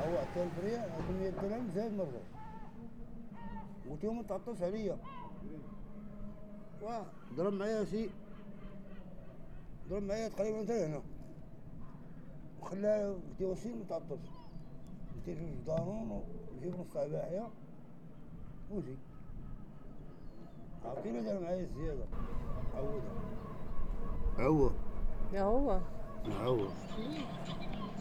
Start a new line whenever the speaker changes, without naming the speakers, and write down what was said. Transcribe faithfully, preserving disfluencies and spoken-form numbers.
هو عطيه البريه هذا مية درهم زاد مرة. قلت يوم تعطس عليا وضرب معايا سي ضرب معايا تقريبا حتى هنا وخلاه قلت له سير متعطش. قلت له دارون وجيب نص تاع باحيه وزي عرفتيني دار معايا الزياده عوضها. عوض
هو
عوض